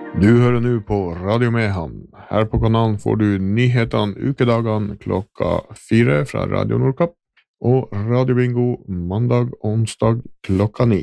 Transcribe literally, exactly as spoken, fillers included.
Du hører nå på Radio Mehamn. Her på kanalen får du nyhetene ukedagene klokka fire fra Radio Nordkapp, og Radio Bingo mandag og onsdag klokka ni.